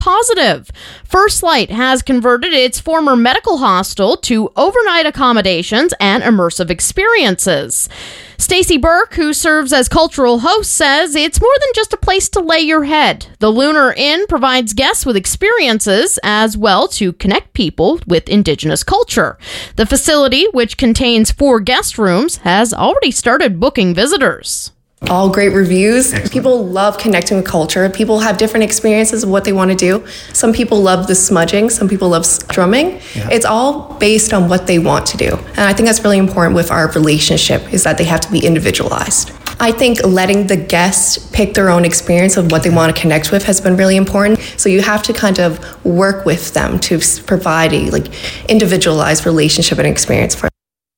positive. First Light has converted its former medical hostel to overnight accommodations and immersive experiences. Stacey Burke, who serves as cultural host, says it's more than just a place to lay your head. The Lunar Inn provides guests with experiences as well to connect people with Indigenous culture. The facility, which contains 4 guest rooms, has already started booking visitors. All great reviews. People love connecting with culture. People have different experiences of what they want to do. Some people love the smudging. Some people love drumming. Yeah. It's all based on what they want to do. And I think that's really important with our relationship, is that they have to be individualized. I think letting the guests pick their own experience of what they want to connect with has been really important. So you have to kind of work with them to provide a individualized relationship and experience for them.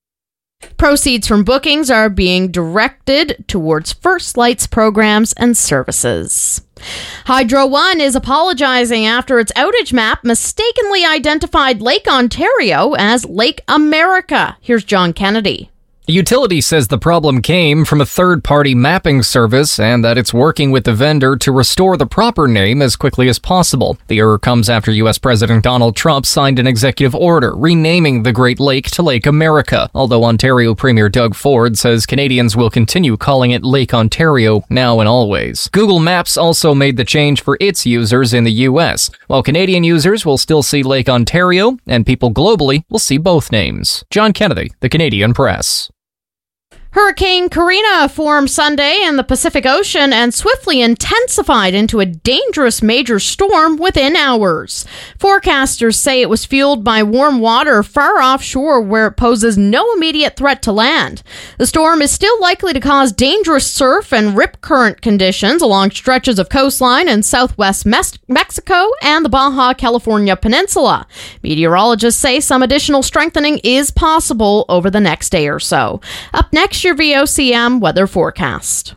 Proceeds from bookings are being directed towards First Light's programs and services. Hydro One is apologizing after its outage map mistakenly identified Lake Ontario as Lake America. Here's John Kennedy. The utility says the problem came from a third-party mapping service and that it's working with the vendor to restore the proper name as quickly as possible. The error comes after U.S. President Donald Trump signed an executive order renaming the Great Lake to Lake America, although Ontario Premier Doug Ford says Canadians will continue calling it Lake Ontario now and always. Google Maps also made the change for its users in the U.S., while Canadian users will still see Lake Ontario, and people globally will see both names. John Kennedy, The Canadian Press. Hurricane Karina formed Sunday in the Pacific Ocean and swiftly intensified into a dangerous major storm within hours. Forecasters say it was fueled by warm water far offshore where it poses no immediate threat to land. The storm is still likely to cause dangerous surf and rip current conditions along stretches of coastline in southwest Mexico and the Baja California Peninsula. Meteorologists say some additional strengthening is possible over the next day or so. Up next, your VOCM weather forecast.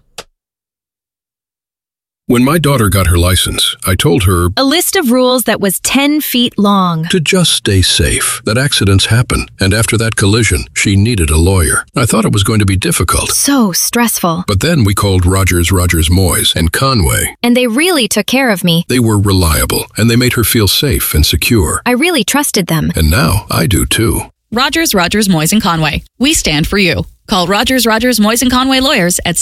When my daughter got her license, I told her a list of rules that was 10 feet long. To just stay safe, that accidents happen. And after that collision, she needed a lawyer. I thought it was going to be difficult. So stressful. But then we called Rogers Moyes and Conway. And they really took care of me. They were reliable, and they made her feel safe and secure. I really trusted them. And now I do too. Rogers, Moyes and Conway. We stand for you. Call Rogers, Moyes and Conway lawyers at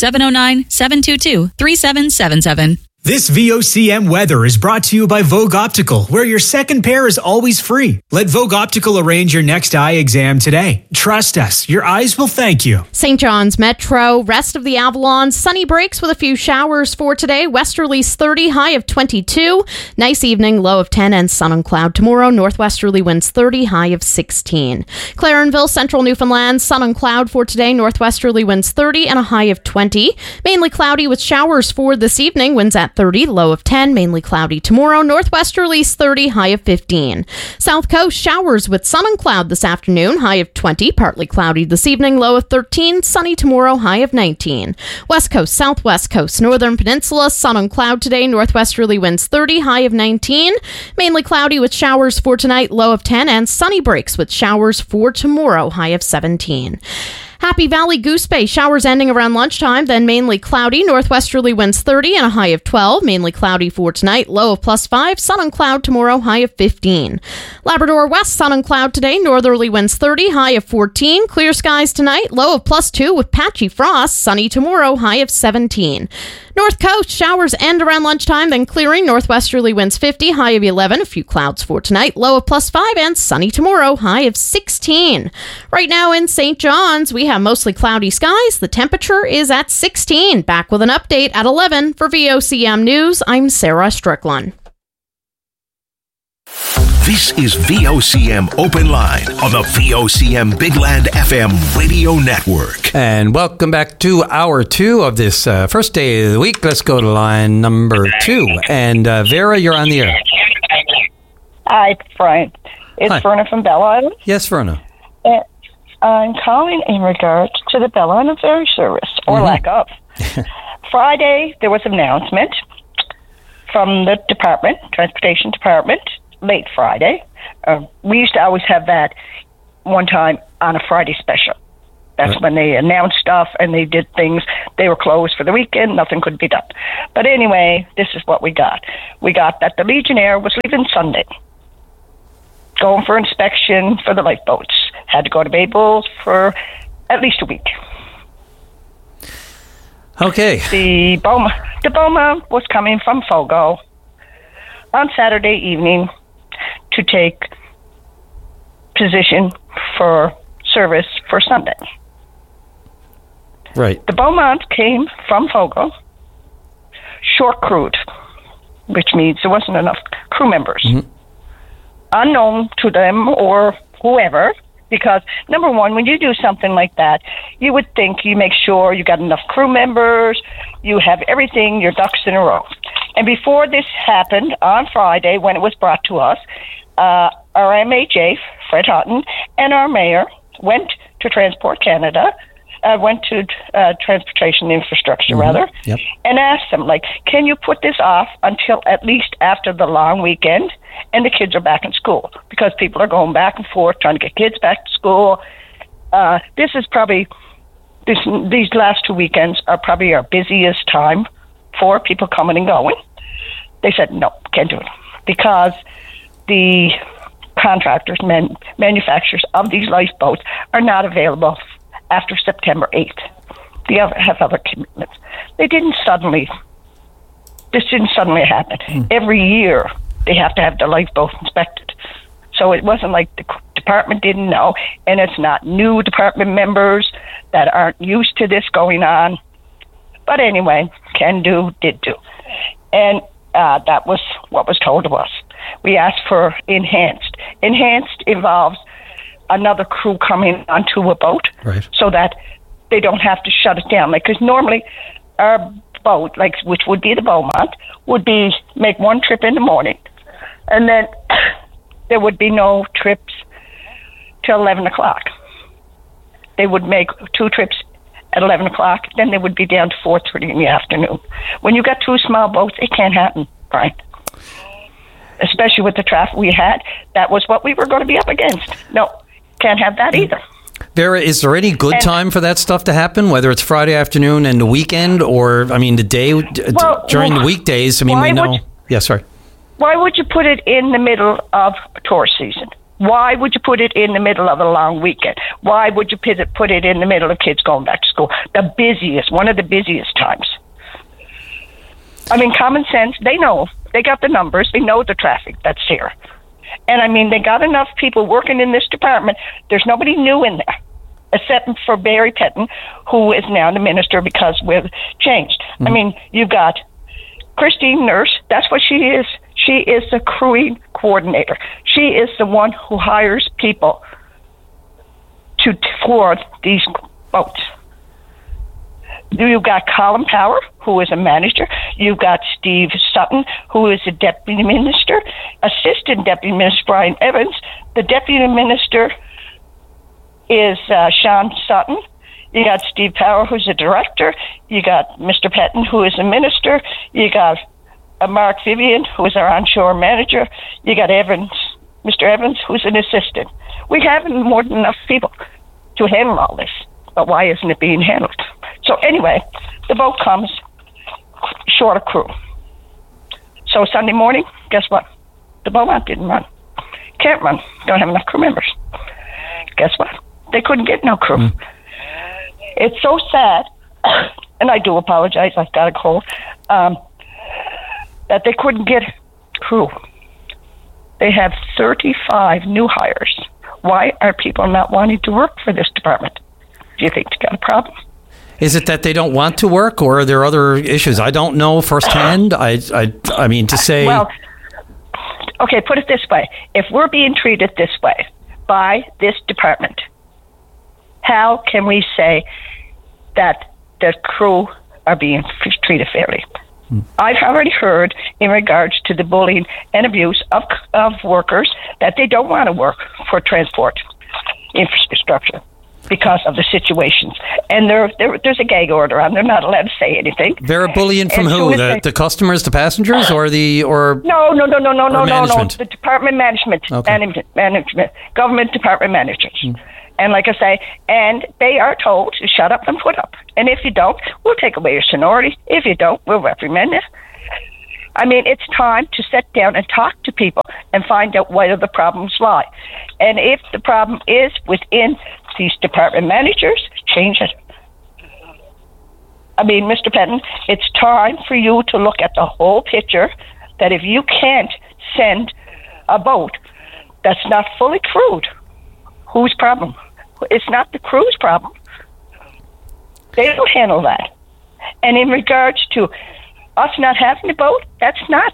709-722-3777. This VOCM weather is brought to you by Vogue Optical, where your second pair is always free. Let Vogue Optical arrange your next eye exam today. Trust us, your eyes will thank you. St. John's Metro, rest of the Avalon, sunny breaks with a few showers for today. Westerlies 30, high of 22. Nice evening, low of 10 and sun and cloud tomorrow. Northwesterly winds 30, high of 16. Clarenville, central Newfoundland, sun and cloud for today. Northwesterly winds 30 and a high of 20. Mainly cloudy with showers for this evening. Winds at 30, low of 10, mainly cloudy tomorrow. Northwesterlies 30, high of 15. South Coast, showers with sun and cloud this afternoon, high of 20, partly cloudy this evening, low of 13, sunny tomorrow, high of 19. West Coast, Southwest Coast, Northern Peninsula, sun and cloud today, northwesterly winds 30, high of 19. Mainly cloudy with showers for tonight, low of 10, and sunny breaks with showers for tomorrow, high of 17. Happy Valley, Goose Bay, showers ending around lunchtime, then mainly cloudy, northwesterly winds 30 and a high of 12, mainly cloudy for tonight, low of +5, sun and cloud tomorrow, high of 15. Labrador West, sun and cloud today, northerly winds 30, high of 14, clear skies tonight, low of +2 with patchy frost, sunny tomorrow, high of 17. North Coast, showers end around lunchtime, then clearing, northwesterly winds 50, high of 11, a few clouds for tonight, low of +5, and sunny tomorrow, high of 16. Right now in St. John's, we have mostly cloudy skies. The temperature is at 16. Back with an update at 11 for VOCM News. I'm Sarah Strickland. This is VOCM Open Line on the VOCM Big Land FM radio network. And welcome back to hour 2 of this first day of the week. Let's go to line number 2. And Vera, you're on the air. Hi, Frank. It's Hi. Verna from Bell Island. Yes, Verna. I'm calling in regards to the Bell Island ferry service, or lack of. Friday, there was an announcement from the department, transportation department, late Friday. We used to always have that one time on a Friday special. That's when they announced stuff and they did things. They were closed for the weekend. Nothing could be done. But anyway, this is what we got. We got that the Legionnaire was leaving Sunday, going for inspection for the lifeboats. Had to go to Bay Bulls for at least a week. Okay. The Beaumont was coming from Fogo on Saturday evening to take position for service for Sunday. Right. The Beaumont came from Fogo, short crewed, which means there wasn't enough crew members. Mm-hmm. Unknown to them or whoever, because number one, when you do something like that, you would think you make sure you got enough crew members, you have everything, your ducks in a row. And before this happened on Friday, when it was brought to us, our MHA, Fred Hutton, and our mayor went to Transport Canada, went to Transportation Infrastructure, rather, and asked them, like, can you put this off until at least after the long weekend and the kids are back in school? Because people are going back and forth trying to get kids back to school. This is probably, these last 2 weekends are probably our busiest time for people coming and going. They said, no, can't do it. Because the contractors, manufacturers of these lifeboats are not available after September 8th. They have other commitments. This didn't suddenly happen. Every year they have to have the lifeboat inspected. So it wasn't like the department didn't know, and it's not new department members that aren't used to this going on. But anyway, can do, did do. And that was what was told to us. We asked for enhanced. Enhanced involves another crew coming onto a boat, right, so that they don't have to shut it down. Like, because normally our boat, like, which would be the Beaumont, would be make one trip in the morning, and then there would be no trips till 11 o'clock. They would make 2 trips at 11 o'clock, then they would be down to 4:30 in the afternoon. When you got 2 small boats, it can't happen, right? Especially with the traffic we had, that was what we were going to be up against. No, can't have that either. Vera, is there any good time for that stuff to happen, whether it's Friday afternoon and the weekend, or, I mean, the day during the weekdays? I mean, we know. Sorry. Why would you put it in the middle of tourist season? Why would you put it in the middle of a long weekend? Why would you put it in the middle of kids going back to school? One of the busiest times. I mean, common sense, they know. They got the numbers. They know the traffic that's here. And, I mean, they got enough people working in this department. There's nobody new in there, except for Barry Petton, who is now the minister because we've changed. Mm-hmm. I mean, you've got Christine Nurse. That's what she is. She is the crewing coordinator. She is the one who hires people for these boats. You've got Colin Power, who is a manager. You've got Steve Sutton, who is a deputy minister. Assistant Deputy Minister Brian Evans. The deputy minister is Sean Sutton. You got Steve Power, who's a director. You got Mr. Petton, who is a minister. You got Mark Vivian, who is our onshore manager. You got Mr. Evans, who's an assistant. We have more than enough people to handle all this. But why isn't it being handled? So anyway, the boat comes short of crew. So Sunday morning, guess what? The Beaumont didn't run. Can't run. Don't have enough crew members. Guess what? They couldn't get no crew. It's so sad, and I do apologize, I've got a cold, that they couldn't get crew. They have 35 new hires. Why are people not wanting to work for this department? Do you think they got a problem? Is it that they don't want to work, or are there other issues? I don't know firsthand. I mean, to say... Well, okay, put it this way. If we're being treated this way by this department, how can we say that the crew are being treated fairly? I've already heard in regards to the bullying and abuse of workers that they don't want to work for transport infrastructure because of the situations. And there's a gag order on. They're not allowed to say anything. They're bullying from who? The customers, the passengers, or No. management? The department management, okay. management, government department managers. And like I say, and they are told to shut up and put up. And if you don't, we'll take away your seniority. If you don't, we'll reprimand you. I mean, it's time to sit down and talk to people and find out where the problems lie. And if the problem is within these department managers, change it. I mean, Mr. Penton, it's time for you to look at the whole picture, that if you can't send a boat that's not fully crewed, whose problem? It's not the crew's problem. They don't handle that. And in regards to us not having a boat, that's not.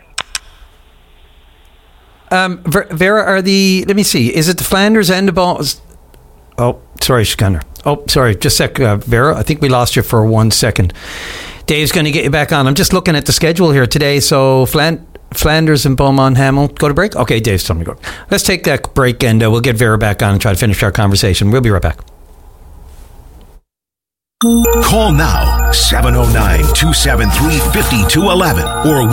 Vera, let me see, is it the Flanders and the Balls? Oh, sorry, Scanner. Oh, sorry, just a sec, Vera. I think we lost you for 1 second. Dave's going to get you back on. I'm just looking at the schedule here today. So Flanders and Beaumont Hamel. Go to break? Okay, Dave's telling me to go. Let's take that break and we'll get Vera back on and try to finish our conversation. We'll be right back. Call now, 709-273-5211 or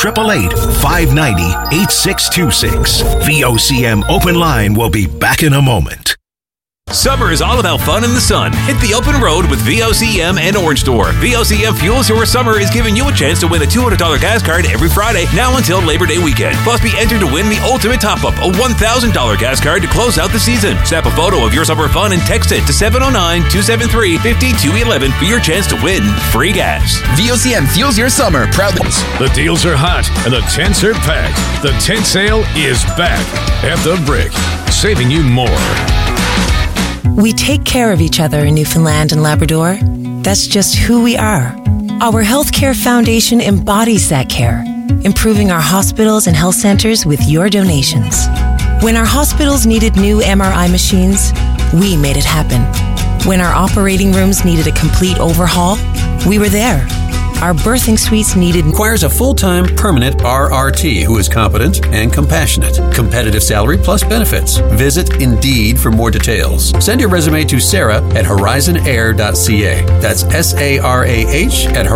1-888-590-8626. VOCM Open Line will be back in a moment. Summer is all about fun in the sun. Hit the open road with VOCM and Orange Store. VOCM Fuels Your Summer is giving you a chance to win a $200 gas card every Friday, now until Labor Day weekend. Plus, be entered to win the ultimate top-up, a $1,000 gas card to close out the season. Snap a photo of your summer fun and text it to 709-273-5211 for your chance to win free gas. VOCM Fuels Your Summer. Proudly. The deals are hot and the tents are packed. The tent sale is back at the Brick, saving you more. We take care of each other in Newfoundland and Labrador. That's just who we are. Our Healthcare Foundation embodies that care, improving our hospitals and health centers with your donations. When our hospitals needed new MRI machines, we made it happen. When our operating rooms needed a complete overhaul, we were there. Our birthing suites requires a full-time, permanent RRT who is competent and compassionate. Competitive salary plus benefits. Visit Indeed for more details. Send your resume to Sarah at horizonair.ca. That's SARAH at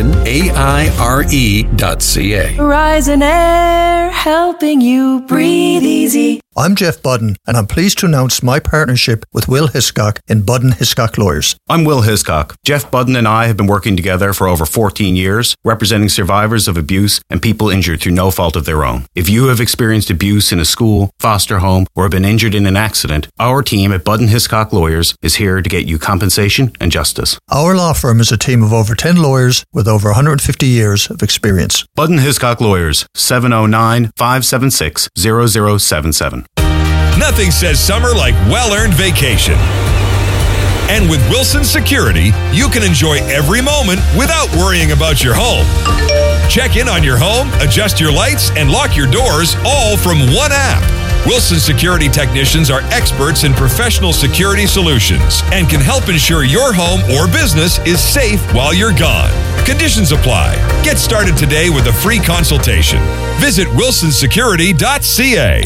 horizonaire.ca. Horizon Air, helping you breathe easy. I'm Jeff Budden, and I'm pleased to announce my partnership with Will Hiscock in Budden Hiscock Lawyers. I'm Will Hiscock. Jeff Budden and I have been working together for over 14 years, representing survivors of abuse and people injured through no fault of their own. If you have experienced abuse in a school, foster home, or have been injured in an accident, our team at Budden Hiscock Lawyers is here to get you compensation and justice. Our law firm is a team of over 10 lawyers with over 150 years of experience. Budden Hiscock Lawyers, 709-576-0077. Nothing says summer like well-earned vacation. And with Wilson Security, you can enjoy every moment without worrying about your home. Check in on your home, adjust your lights, and lock your doors all from one app. Wilson Security technicians are experts in professional security solutions and can help ensure your home or business is safe while you're gone. Conditions apply. Get started today with a free consultation. Visit wilsonsecurity.ca.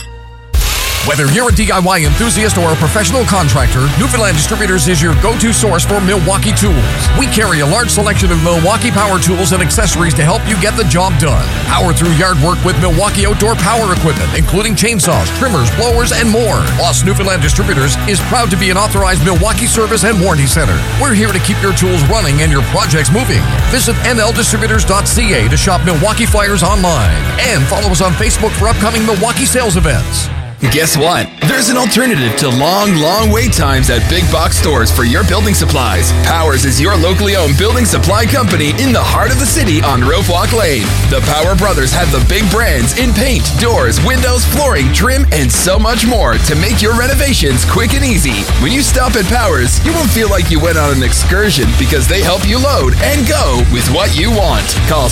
Whether you're a DIY enthusiast or a professional contractor, Newfoundland Distributors is your go-to source for Milwaukee tools. We carry a large selection of Milwaukee power tools and accessories to help you get the job done. Power through yard work with Milwaukee outdoor power equipment, including chainsaws, trimmers, blowers, and more. Plus, Newfoundland Distributors is proud to be an authorized Milwaukee service and warranty center. We're here to keep your tools running and your projects moving. Visit nldistributors.ca to shop Milwaukee flyers online. And follow us on Facebook for upcoming Milwaukee sales events. Guess what? There's an alternative to long wait times at big box stores for your building supplies. Powers is your locally owned building supply company in the heart of the city on Rope Walk Lane. The Power Brothers have the big brands in paint, doors, windows, flooring, trim, and so much more to make your renovations quick and easy. When you stop at Powers, you won't feel like you went on an excursion because they help you load and go with what you want. Call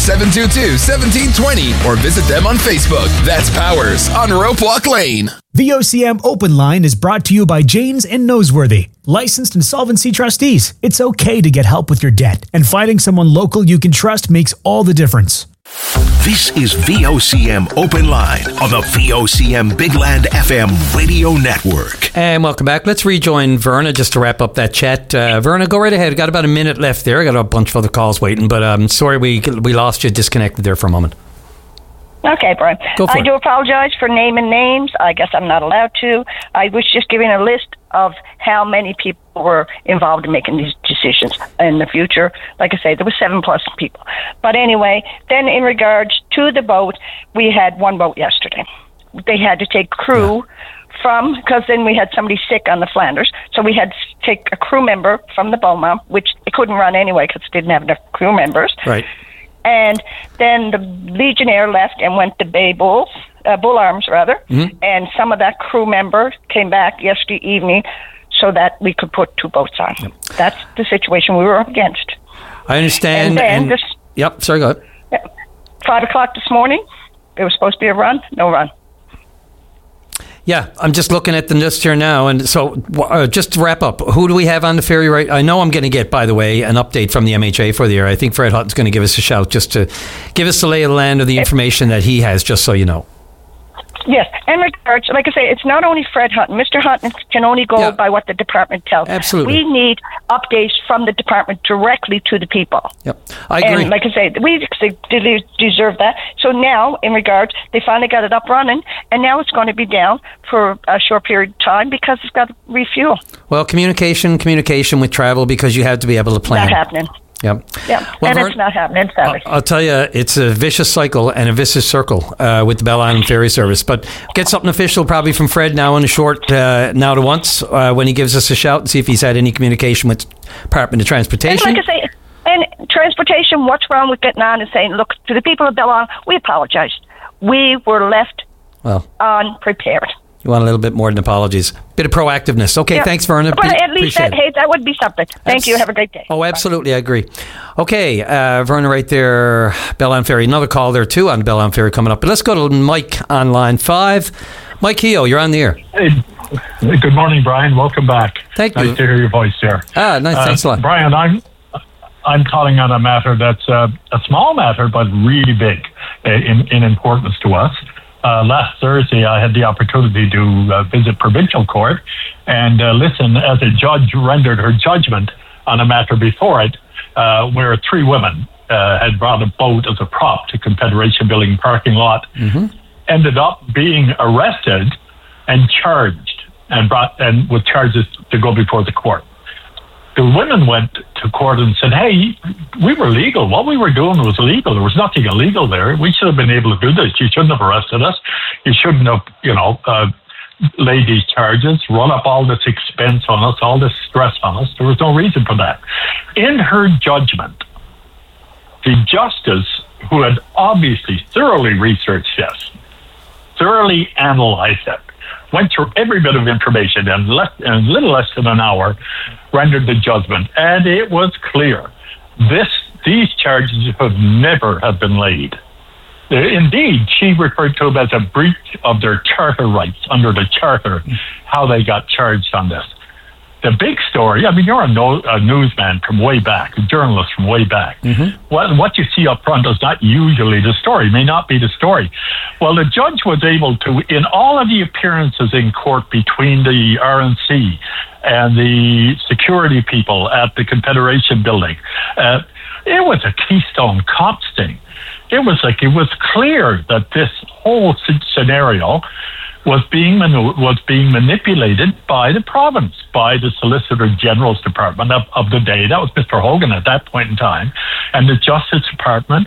722-1720 or visit them on Facebook. That's Powers on Rope Walk Lane. VOCM Open Line is brought to you by Janes and Noseworthy, licensed insolvency trustees. It's okay to get help with your debt, and finding someone local you can trust makes all the difference. This is VOCM Open Line on the VOCM Big Land FM radio network. And welcome back. Let's rejoin Verna just to wrap up that chat. Verna, go right ahead. Got about a minute left there. I got a bunch of other calls waiting, but sorry we lost you, disconnected there for a moment. Okay, Brian. I do apologize for naming names. I guess I'm not allowed to. I was just giving a list of how many people were involved in making these decisions in the future. Like I say, there were 7+ people. But anyway, then in regards to the boat, we had one boat yesterday. They had to take crew from, because then we had somebody sick on the Flanders, so we had to take a crew member from the Beaumont, which it couldn't run anyway because it didn't have enough crew members. Right. And then the Legionnaire left and went to Bay Bull Arms, rather. Mm-hmm. And some of that crew member came back yesterday evening so that we could put 2 boats on. Yep. That's the situation we were up against. I understand. And then yep, sorry, go ahead. 5 o'clock this morning, there was supposed to be a run, no run. Yeah, I'm just looking at the list here now. And so just to wrap up, who do we have on the ferry right? I know I'm going to get, by the way, an update from the MHA for the year. I think Fred Hutton's going to give us a shout just to give us the lay of the land of the information that he has, just so you know. Yes, in regards, like I say, it's not only Fred Hutton. Mr. Hutton can only go by what the department tells. Absolutely. We need updates from the department directly to the people. Yep, I agree. And like I say, we deserve that. So now, in regards, they finally got it up running, and now it's going to be down for a short period of time because it's got to refuel. Well, communication with travel, because you have to be able to plan. Not happening. Yep. Yeah, well, and it's not happening, sadly. I'll tell you, it's a vicious cycle and a vicious circle with the Bell Island Ferry Service. But get something official probably from Fred now in a short now to once when he gives us a shout and see if he's had any communication with Department of Transportation. And like I say, and transportation, what's wrong with getting on and saying, look, to the people of Bell Island, we apologize. We were left unprepared. You want a little bit more than apologies. Bit of proactiveness. Okay, thanks, Verna. But at least that would be something. Thank you. Have a great day. Oh, absolutely. I agree. Okay, Verna right there, Bell Island Ferry. Another call there, too, on Bell Island Ferry coming up. But let's go to Mike on line 5. Mike Keogh, you're on the air. Hey, good morning, Brian. Welcome back. Thank you. Nice to hear your voice here. Nice. Thanks a lot. Brian, I'm calling on a matter that's a small matter, but really big in importance to us. Last Thursday, I had the opportunity to visit provincial court and listen as a judge rendered her judgment on a matter before it, where 3 women had brought a boat as a prop to Confederation Building parking lot, ended up being arrested and charged and with charges to go before the court. The women went to court and said, hey, we were legal. What we were doing was legal. There was nothing illegal there. We should have been able to do this. You shouldn't have arrested us. You shouldn't have, laid these charges, run up all this expense on us, all this stress on us. There was no reason for that. In her judgment, the justice, who had obviously thoroughly researched this, thoroughly analyzed it, went through every bit of information in a little less than an hour, rendered the judgment, and it was clear. These charges have never have been laid. Indeed, she referred to them as a breach of their charter rights under the charter, how they got charged on this. The big story, you're a newsman from way back, a journalist from way back. What you see up front is not usually the story, may not be the story. Well, the judge was able to, in all of the appearances in court between the RNC and the security people at the Confederation Building, it was a Keystone Cops thing. It was clear that this whole scenario was being manipulated by the province, by the Solicitor General's Department of the day. That was Mr. Hogan at that point in time. And the Justice Department,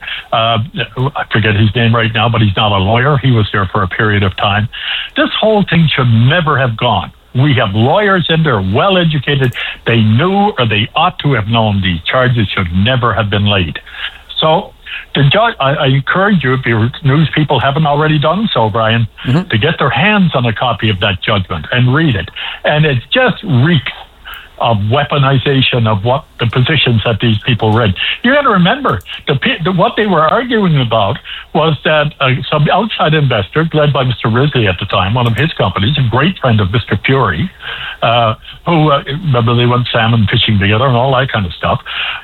I forget his name right now, but he's not a lawyer. He was there for a period of time. This whole thing should never have gone. We have lawyers in there, well-educated. They knew, or they ought to have known, these charges should never have been laid. So the judge, I encourage you, if your news people haven't already done so, Brian, to get their hands on a copy of that judgment and read it. And it just reeks of weaponization of what the positions that these people read. You got to remember, what they were arguing about was that some outside investor, led by Mr. Risley at the time, one of his companies, a great friend of Mr. Fury, who, remember, they went salmon fishing together and all that kind of stuff.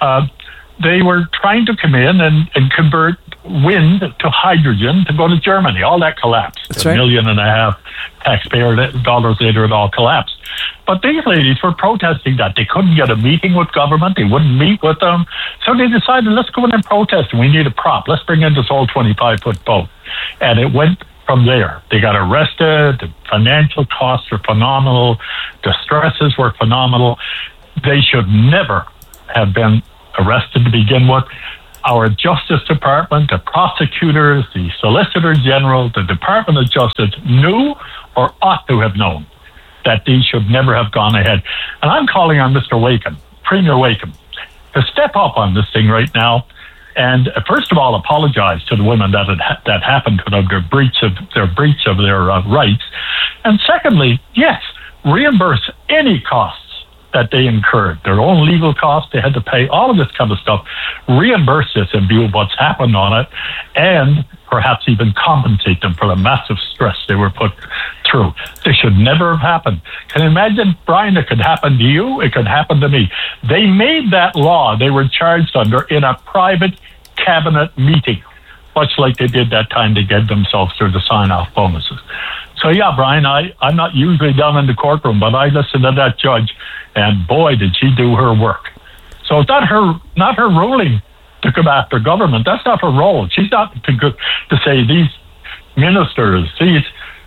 They were trying to come in and convert wind to hydrogen to go to Germany. All that collapsed. That's right. $1.5 million taxpayer dollars later, it all collapsed. But these ladies were protesting that. They couldn't get a meeting with government. They wouldn't meet with them. So they decided, let's go in and protest. We need a prop. Let's bring in this old 25-foot boat. And it went from there. They got arrested. The financial costs were phenomenal. The stresses were phenomenal. They should never have been arrested to begin with. Our Justice Department, the prosecutors, the Solicitor General, the Department of Justice knew or ought to have known that these should never have gone ahead. And I'm calling on Mr. Wakeham, Premier Wakeham, to step up on this thing right now and first of all apologize to the women that happened to them, their breach of their rights. And secondly, yes, reimburse any costs that they incurred, their own legal costs, they had to pay, all of this kind of stuff. Reimburse this in view of what's happened on it, and perhaps even compensate them for the massive stress they were put through. This should never have happened. Can you imagine, Brian, it could happen to you, it could happen to me. They made that law they were charged under in a private cabinet meeting, much like they did that time to get themselves through the sign-off bonuses. So yeah, Brian, I'm not usually down in the courtroom, but I listened to that judge, and boy, did she do her work. So it's not her ruling to come after government. That's not her role. She's not to say these ministers, these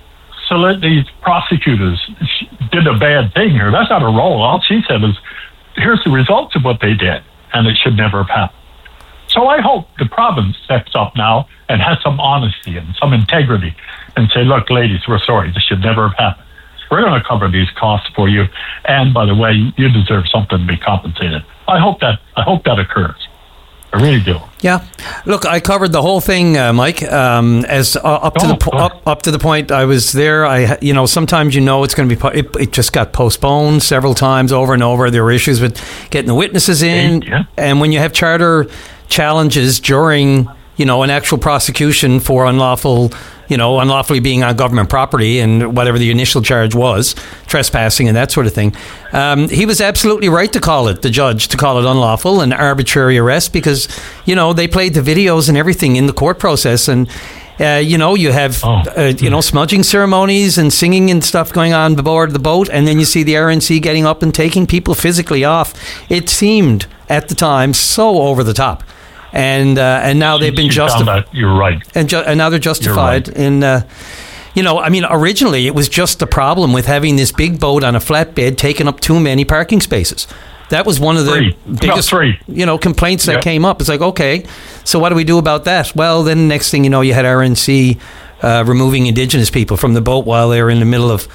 prosecutors did a bad thing here. That's not her role. All she said is, here's the results of what they did, and it should never have happened. So I hope the province steps up now and has some honesty and some integrity and say, look, ladies, we're sorry. This should never have happened. We're going to cover these costs for you. And by the way, you deserve something to be compensated. I hope that occurs. I really do. Yeah. Look, I covered the whole thing, Mike. As up to the point I was there. Sometimes it's going to be. It just got postponed several times over and over. There were issues with getting the witnesses in, and when you have charter challenges during an actual prosecution for unlawfully being on government property and whatever the initial charge was, trespassing and that sort of thing. He was absolutely right the judge to call it unlawful and arbitrary arrest because, they played the videos and everything in the court process. And, you have, smudging ceremonies and singing and stuff going on aboard the boat. And then you see the RNC getting up and taking people physically off. It seemed at the time so over the top. And now they've been justified. You're right. And now they're justified in, originally it was just the problem with having this big boat on a flatbed taking up too many parking spaces. That was one of the biggest, complaints that came up. It's like, okay, so what do we do about that? Well, then next thing you know, you had RNC removing Indigenous people from the boat while they were in the middle of,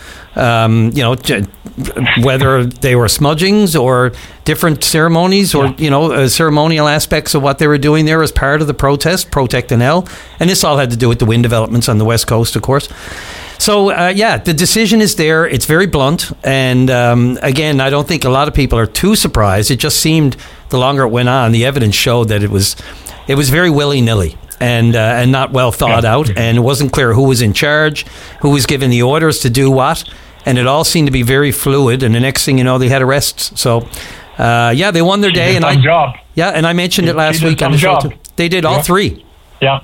whether they were smudgings or different ceremonies or, ceremonial aspects of what they were doing there as part of the protest, Protect NL. And this all had to do with the wind developments on the West Coast, of course. So, the decision is there. It's very blunt. And again, I don't think a lot of people are too surprised. It just seemed the longer it went on, the evidence showed that it was very willy-nilly. And not well thought out, and it wasn't clear who was in charge, who was given the orders to do what, and it all seemed to be very fluid. And the next thing you know, they had arrests. So, they won their day. And I mentioned it last week on the show too. They did all three. Yeah.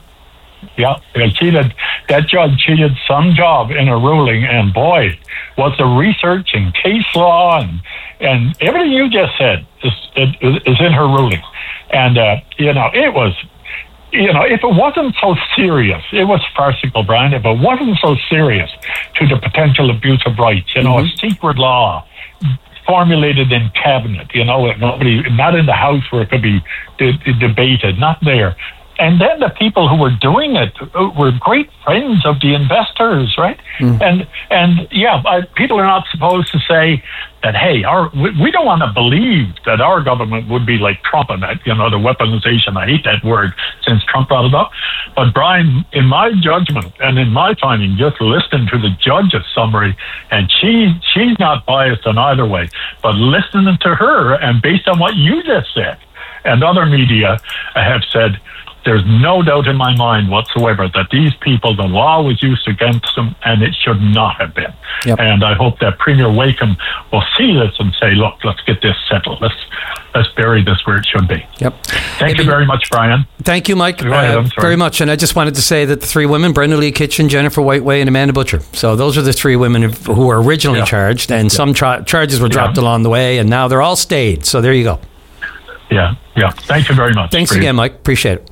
That judge, she did some job in a ruling, and boy, was the research and case law and everything you just said is in her ruling, and it was. If it wasn't so serious, it was farcical, Brian. If it wasn't so serious to the potential abuse of rights, a secret law formulated in cabinet, nobody, not in the House where it could be debated, not there. And then the people who were doing it were great friends of the investors, right? People are not supposed to say that, hey, we don't want to believe that our government would be like Trump and that, the weaponization. I hate that word since Trump brought it up. But Brian, in my judgment and in my finding, just listening to the judge's summary, and she's not biased in either way, but listening to her and based on what you just said and other media have said, there's no doubt in my mind whatsoever that these people, the law was used against them, and it should not have been. Yep. And I hope that Premier Wakeham will see this and say, look, let's get this settled. Let's bury this where it should be. Yep. Thank you very much, Brian. Thank you, Mike, very much. And I just wanted to say that the three women, Brenda Lee Kitchen, Jennifer Whiteway, and Amanda Butcher. So those are the three women who were originally charged, and some charges were dropped along the way, and now they're all stayed. So there you go. Yeah. Thank you very much. Thanks again, Mike. Appreciate it.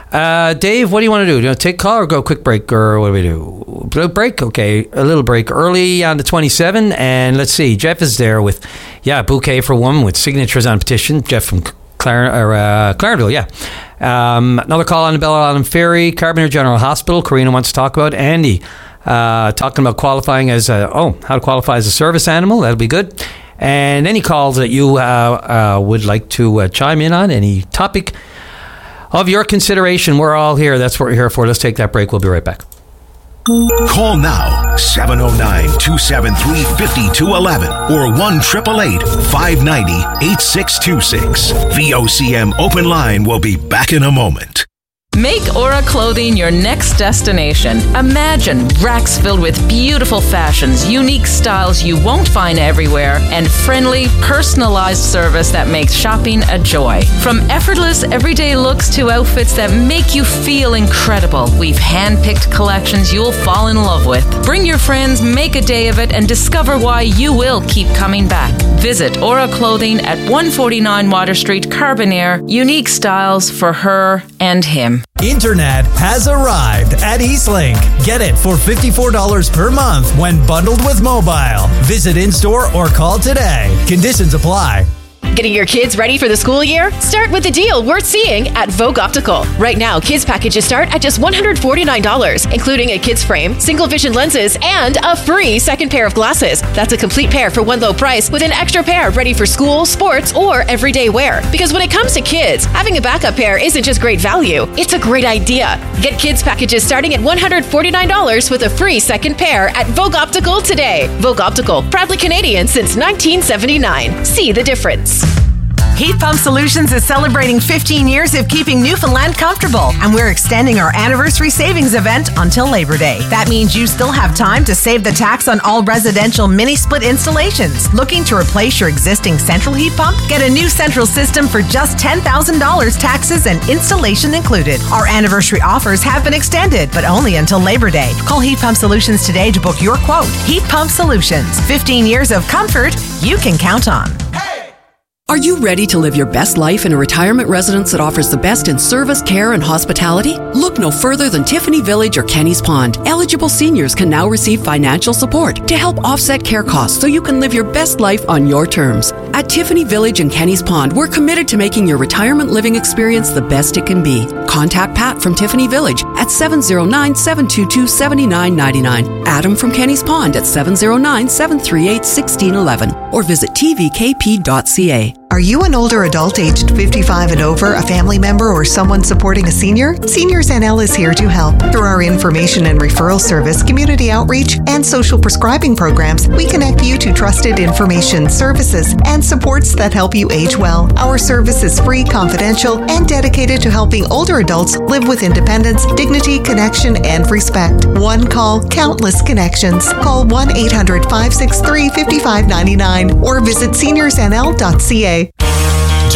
Dave, what do you want to do? Do you want to take a call or go quick break, or what do we do? Break? Okay, a little break early on the 27, and let's see. Jeff is there with, Bouquet for Woman with signatures on petition. Jeff from Clarendon, yeah. Another call on the Bell Island Ferry, Carbonear General Hospital. Karina wants to talk about. Andy talking about qualifying as how to qualify as a service animal. That'll be good. And any calls that you would like to chime in on, any topic of your consideration, we're all here. That's what we're here for. Let's take that break. We'll be right back. Call now, 709-273-5211 or 1-888-590-8626. VOCM Open Line will be back in a moment. Make Aura Clothing your next destination. Imagine racks filled with beautiful fashions, unique styles you won't find everywhere, and friendly, personalized service that makes shopping a joy. From effortless, everyday looks to outfits that make you feel incredible, we've handpicked collections you'll fall in love with. Bring your friends, make a day of it, and discover why you will keep coming back. Visit Aura Clothing at 149 Water Street, Carbonear. Unique styles for her and him. Internet has arrived at Eastlink. Get it for $54 per month when bundled with mobile. Visit in-store or call today. Conditions apply. Getting your kids ready for the school year? Start with a deal worth seeing at Vogue Optical. Right now, kids packages start at just $149, including a kids frame, single vision lenses, and a free second pair of glasses. That's a complete pair for one low price with an extra pair ready for school, sports, or everyday wear. Because when it comes to kids, having a backup pair isn't just great value, it's a great idea. Get kids packages starting at $149 with a free second pair at Vogue Optical today. Vogue Optical, proudly Canadian since 1979. See the difference. Heat Pump Solutions is celebrating 15 years of keeping Newfoundland comfortable, and we're extending our anniversary savings event until Labor Day. That means you still have time to save the tax on all residential mini-split installations. Looking to replace your existing central heat pump? Get a new central system for just $10,000, taxes and installation included. Our anniversary offers have been extended, but only until Labor Day. Call Heat Pump Solutions today to book your quote. Heat Pump Solutions, 15 years of comfort you can count on. Are you ready to live your best life in a retirement residence that offers the best in service, care, and hospitality? Look no further than Tiffany Village or Kenny's Pond. Eligible seniors can now receive financial support to help offset care costs so you can live your best life on your terms. At Tiffany Village and Kenny's Pond, we're committed to making your retirement living experience the best it can be. Contact Pat from Tiffany Village at 709-722-7999. Adam from Kenny's Pond at 709-738-1611 or visit tvkp.ca. Are you an older adult aged 55 and over, a family member, or someone supporting a senior? Seniors NL is here to help. Through our information and referral service, community outreach, and social prescribing programs, we connect you to trusted information, services, and supports that help you age well. Our service is free, confidential, and dedicated to helping older adults live with independence, dignity, connection, and respect. One call, countless connections. Call 1-800-563-5599 or visit seniorsnl.ca.